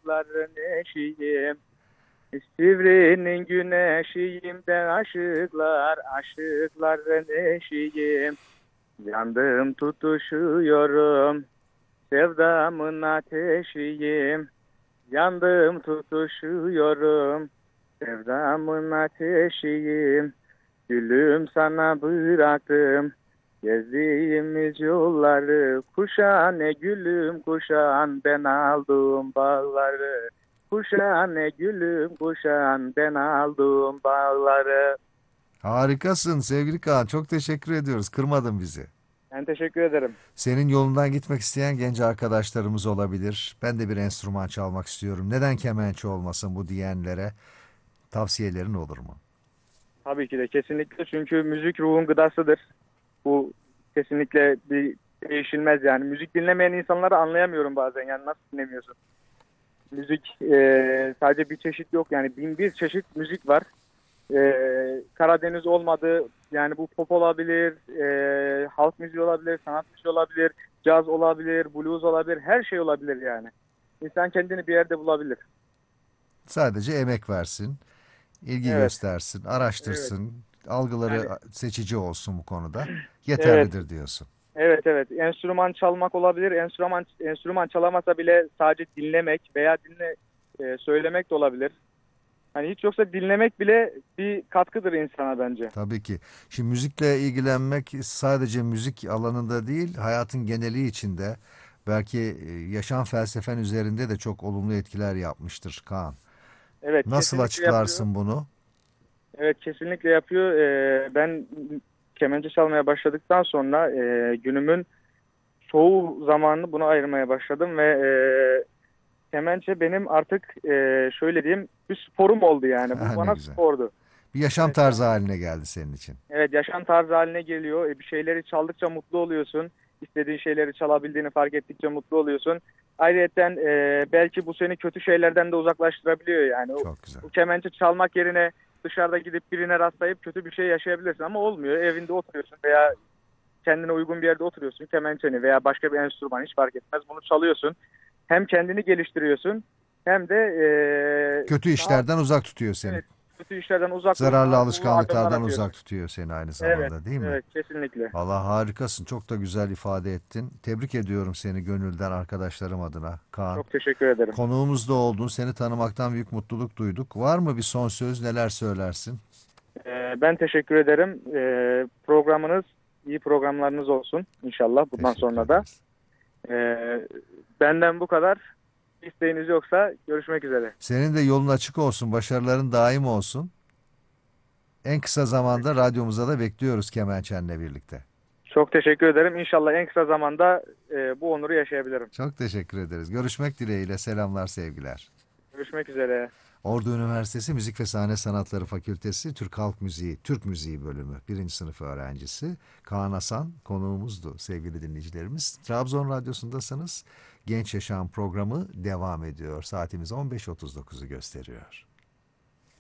aşıkların eşiyim. Sivrinin güneşiyim de aşıkların eşiyim. Yandım tutuşuyorum, sevdamın ateşiyim. Yandım tutuşuyorum, sevdamın ateşiyim. Gülüm sana bıraktım, gezdiğimiz yolları. Kuşan ne gülüm kuşan, ben aldığım bağları. Kuşan ne gülüm kuşan, ben aldığım bağları. Harikasın sevgili Kaan. Çok teşekkür ediyoruz. Kırmadın bizi. Ben teşekkür ederim. Senin yolundan gitmek isteyen genç arkadaşlarımız olabilir. Ben de bir enstrüman çalmak istiyorum. Neden kemençe olmasın bu diyenlere tavsiyelerin olur mu? Tabii ki de kesinlikle, çünkü müzik ruhun gıdasıdır. Bu kesinlikle bir değişilmez yani. Müzik dinlemeyen insanları anlayamıyorum bazen, yani nasıl dinlemiyorsun? Müzik sadece bir çeşit yok, yani bin bir çeşit müzik var. Karadeniz olmadı, yani bu pop olabilir, halk müziği olabilir, sanat müziği olabilir, caz olabilir, blues olabilir, her şey olabilir yani. İnsan kendini bir yerde bulabilir. Sadece emek versin, ilgi Evet, göstersin, evet. araştırsın, Yani algıları seçici olsun bu konuda. evet, Yeterlidir diyorsun. evet. Enstrüman çalmak olabilir. Enstrüman çalamasa bile sadece dinlemek veya söylemek de olabilir. Hani hiç yoksa dinlemek bile bir katkıdır insana bence. Tabii ki. Şimdi müzikle ilgilenmek sadece müzik alanında değil, hayatın geneli içinde belki yaşam felsefen üzerinde de çok olumlu etkiler yapmıştır Kaan. Evet, Nasıl kesinlikle yapıyor. açıklarsın bunu? Evet, kesinlikle yapıyor. Ben kemençe çalmaya başladıktan sonra günümün çoğu zamanını buna ayırmaya başladım ve kemençe benim artık şöyle diyeyim, bir sporum oldu yani. Bu Ha, ne bana güzel. spordu. Bir yaşam Evet, tarzı haline geldi senin için. evet, yaşam tarzı haline geliyor. Bir şeyleri çaldıkça mutlu oluyorsun. İstediğin şeyleri çalabildiğini fark ettikçe mutlu oluyorsun. Ayrıyeten belki bu seni kötü şeylerden de uzaklaştırabiliyor yani. Çok güzel. Bu kemençe çalmak yerine dışarıda gidip birine rastlayıp kötü bir şey yaşayabilirsin ama olmuyor. Evinde oturuyorsun veya kendine uygun bir yerde oturuyorsun. Kemençeni veya başka bir enstrüman, hiç fark etmez, bunu çalıyorsun. Hem kendini geliştiriyorsun hem de Kötü daha, işlerden uzak tutuyor seni. evet, kötü işlerden uzak durup Zararlı daha uğurlu adımlar alışkanlıklardan uzak atıyorsun. tutuyor seni aynı Evet, zamanda, değil mi? evet, kesinlikle. Vallahi harikasın. Çok da güzel ifade ettin. Tebrik ediyorum seni gönülden arkadaşlarım adına Kaan. Çok teşekkür ederim. Konuğumuz da oldun. Seni tanımaktan büyük mutluluk duyduk. Var mı bir son söz? Neler söylersin? Ben teşekkür ederim. Programınız, iyi programlarınız olsun inşallah bundan Teşekkür sonra da. ederiz. Ee, Benden bu kadar. İsteğiniz yoksa görüşmek üzere. Senin de yolun açık olsun. Başarıların daim olsun. En kısa zamanda radyomuza da bekliyoruz kemençenle birlikte. Çok teşekkür ederim. İnşallah en kısa zamanda bu onuru yaşayabilirim. Çok teşekkür ederiz. Görüşmek dileğiyle. Selamlar, sevgiler. Görüşmek üzere. Ordu Üniversitesi Müzik ve Sahne Sanatları Fakültesi Türk Halk Müziği, Türk Müziği bölümü birinci sınıf öğrencisi Kaan Hasan konuğumuzdu sevgili dinleyicilerimiz. Trabzon Radyosu'ndasınız. Genç Yaşam programı devam ediyor. Saatimiz 15.39'u gösteriyor.